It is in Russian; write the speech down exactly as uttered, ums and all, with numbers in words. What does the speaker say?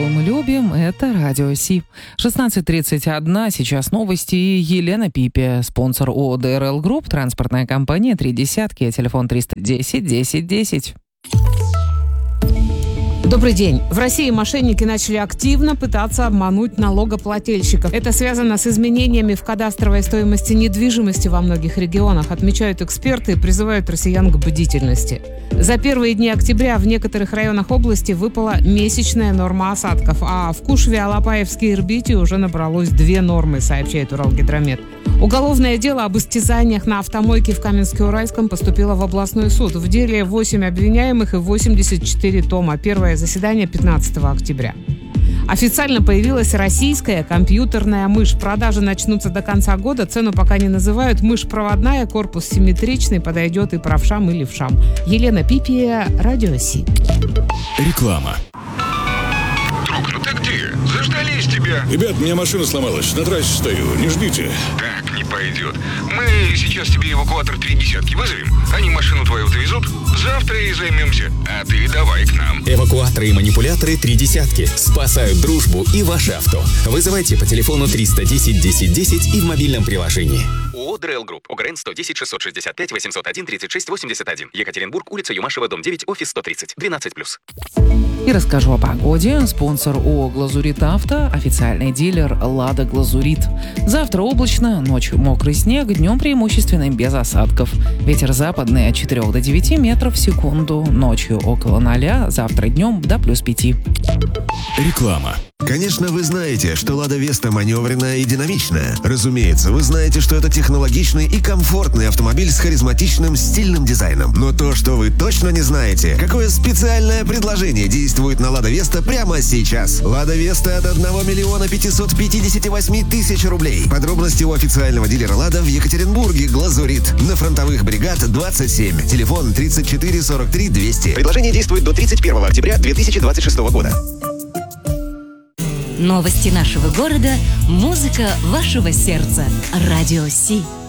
мы любим, это Радио Си. шестнадцать тридцать один, сейчас новости. Елена Пипи, спонсор ООО ДРЛ Групп, транспортная компания «Три десятки», телефон триста десять десять десять. Добрый день. В России мошенники начали активно пытаться обмануть налогоплательщиков. Это связано с изменениями в кадастровой стоимости недвижимости во многих регионах, отмечают эксперты и призывают россиян к бдительности. За первые дни октября в некоторых районах области выпала месячная норма осадков, а в Кушве, Алапаевске и Ирбите уже набралось две нормы, сообщает Уралгидромет. Уголовное дело об истязаниях на автомойке в Каменске-Уральском поступило в областной суд. В деле восемь обвиняемых и восемьдесят четыре тома. Первое заседание пятнадцатого октября. Официально появилась российская компьютерная мышь. Продажи начнутся до конца года. Цену пока не называют. Мышь проводная, корпус симметричный, подойдет и правшам, и левшам. Елена Пипи, Радио Си. Реклама. Друг, ну ты где? Заждались тебя. Ребят, у меня машина сломалась. На трассе стою. Не ждите. Так не пойдет. Мы сейчас тебе эвакуатор три десятки вызовем. Они машину твою довезут. Завтра и займемся. А ты давай к нам. Эвакуаторы и манипуляторы три десятки спасают дружбу и ваше авто. Вызывайте по телефону триста десять десять десять и в мобильном приложении. ООО ДРЛ Групп. ОГРН сто десять шестьсот шестьдесят пять восемьсот один тридцать шесть восемьдесят один. Екатеринбург, улица Юмашева, дом девять, офис сто тридцать. двенадцать плюс. И расскажу о погоде. Спонсор ООО «Глазурит Авто», официальный дилер «Лада Глазурит». Завтра облачно, ночью мокрый снег, днем преимущественно без осадков. Ветер западный от четырёх до девяти метров в секунду, ночью около ноля, завтра днем до плюс пяти. Реклама. Конечно, вы знаете, что «Лада Веста» маневренная и динамичная. Разумеется, вы знаете, что это технологичный и комфортный автомобиль с харизматичным стильным дизайном. Но то, что вы точно не знаете, какое специальное предложение действует на «Лада Веста» прямо сейчас. «Лада Веста» от одного миллиона пятисот пятидесяти восьми тысяч рублей. Подробности у официального дилера «Лада» в Екатеринбурге, «Глазурит». На фронтовых бригад двадцать семь. Телефон тридцать четыре сорок три двести. Предложение действует до тридцать первого октября две тысячи двадцать шестого года. Новости нашего города, музыка вашего сердца. Радио Си.